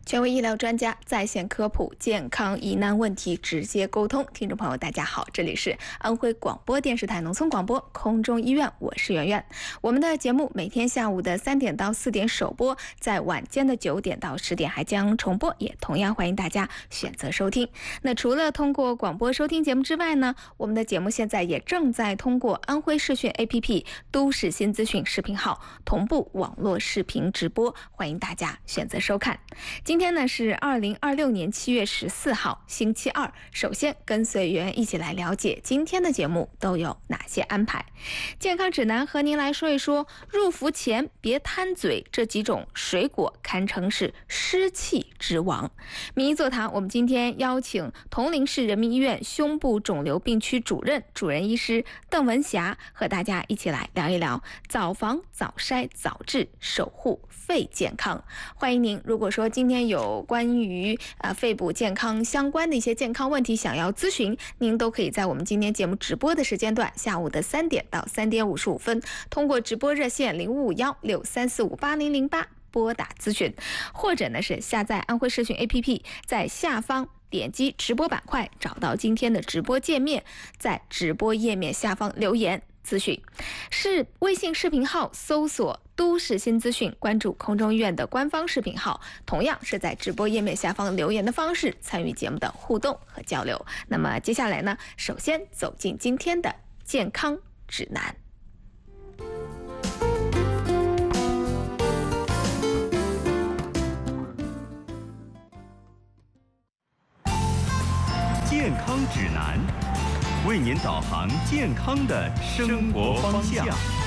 权威医疗专家在线科普健康疑难问题直接沟通。听众朋友大家好，这里是安徽广播电视台农村广播空中医院，我是圆圆。我们的节目每天下午的3点到4点首播，在晚间的9点到10点还将重播，也同样欢迎大家选择收听。那除了通过广播收听节目之外呢，我们的节目现在也正在通过安徽视讯 APP 都市新资讯视频号同步网络视频直播，欢迎大家选择收看。今天呢是2026年7月14号星期二，首先跟随圆一起来了解今天的节目都有哪些安排。健康指南和您来说一说，入伏前别贪嘴，这几种水果堪称是湿气之王。名医座谈，我们今天邀请铜陵市人民医院胸部肿瘤病区主任医师邓文霞，和大家一起来聊一聊早防早筛早治，守护肺健康。欢迎您，如果说今天有关于肺部健康相关的一些健康问题想要咨询，您都可以在我们今天节目直播的时间段，下午的3点到3点55分，通过直播热线055163458008拨打咨询，或者呢是下载安徽视讯 APP， 在下方点击直播板块，找到今天的直播界面，在直播页面下方留言咨询。是微信视频号搜索都市新资讯，关注空中医院的官方视频号，同样是在直播页面下方留言的方式参与节目的互动和交流。那么接下来呢，首先走进今天的健康指南。 健康指南，为您导航健康的生活方向。